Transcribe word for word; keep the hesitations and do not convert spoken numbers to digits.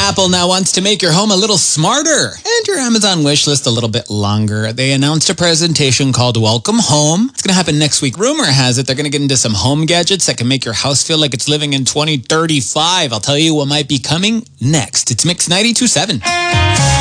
Apple now wants to make your home a little smarter and your Amazon wish list a little bit longer. They announced a presentation called Welcome Home. It's going to happen next week. Rumor has it they're going to get into some home gadgets that can make your house feel like it's living in twenty thirty-five. I'll tell you what might be coming next. It's Mix ninety-two point seven.